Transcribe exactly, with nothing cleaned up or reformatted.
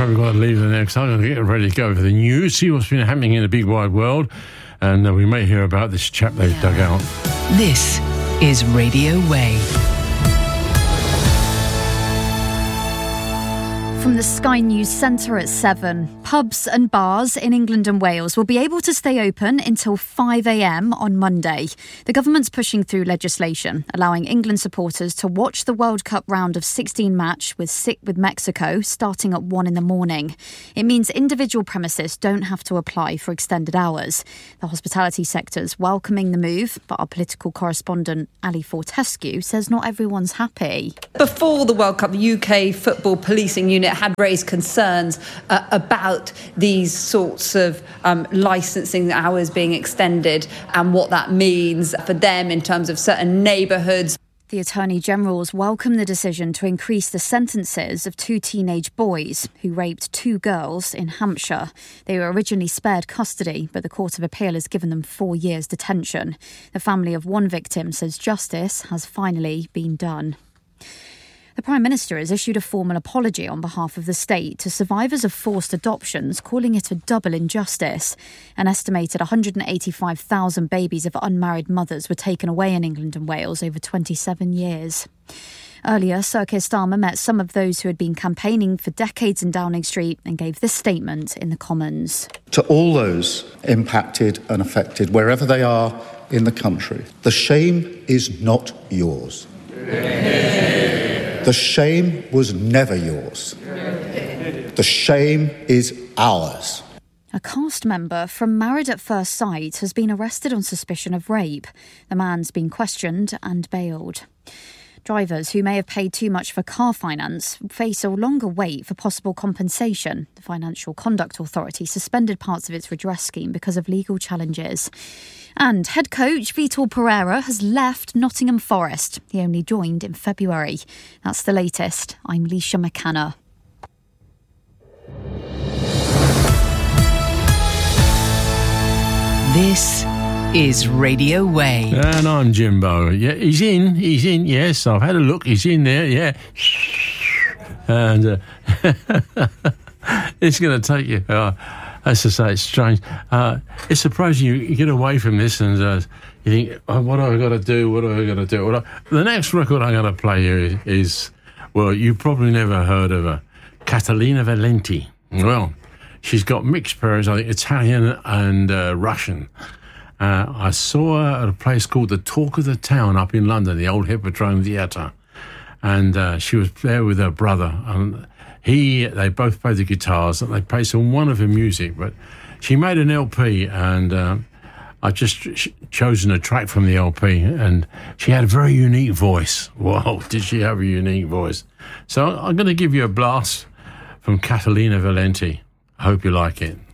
afraid we've got to leave the next. I'm going to get ready to go for the news, see what's been happening in the big wide world, and uh, we may hear about this chap they've yeah. dug out. This is Radio Way. From the Sky News Centre at seven, pubs and bars in England and Wales will be able to stay open until five a.m. on Monday. The government's pushing through legislation allowing England supporters to watch the World Cup round of sixteen match with with Mexico starting at one in the morning. It means individual premises don't have to apply for extended hours. The hospitality sector's welcoming the move, but our political correspondent Ali Fortescue says not everyone's happy. Before the World Cup, the U K Football Policing Unit had raised concerns uh, about these sorts of um, licensing hours being extended and what that means for them in terms of certain neighbourhoods. The Attorney General's welcomed the decision to increase the sentences of two teenage boys who raped two girls in Hampshire. They were originally spared custody, but the Court of Appeal has given them four years detention. The family of one victim says justice has finally been done. The Prime Minister has issued a formal apology on behalf of the state to survivors of forced adoptions, calling it a double injustice. An estimated one hundred eighty-five thousand babies of unmarried mothers were taken away in England and Wales over twenty-seven years. Earlier, Sir Keir Starmer met some of those who had been campaigning for decades in Downing Street and gave this statement in the Commons. To all those impacted and affected, wherever they are in the country, the shame is not yours. The shame was never yours. The shame is ours. A cast member from Married at First Sight has been arrested on suspicion of rape. The man's been questioned and bailed. Drivers who may have paid too much for car finance face a longer wait for possible compensation. The Financial Conduct Authority suspended parts of its redress scheme because of legal challenges. And head coach Vitor Pereira has left Nottingham Forest. He only joined in February. That's the latest. I'm Leisha McCanna. This is Radio Way. And I'm Jimbo. Yeah, he's in. He's in. Yes, I've had a look. He's in there. Yeah. And uh, it's going to take you. Uh, as I say, it's strange. Uh, it's surprising you, you get away from this and uh, you think, oh, what do I got to do? What do I got to do? What do I... The next record I'm going to play you is, is, well, you've probably never heard of her, Catalina Valenti. Well, she's got mixed parents, I think Italian and uh, Russian. Uh, I saw her at a place called the Talk of the Town up in London, the old Hippodrome Theatre. And uh, she was there with her brother. And he, they both played the guitars and they played some wonderful music. But she made an L P and uh, I've just ch- chosen a track from the L P. And she had a very unique voice. Wow, did she have a unique voice. So I'm going to give you a blast from Catalina Valenti. I hope you like it.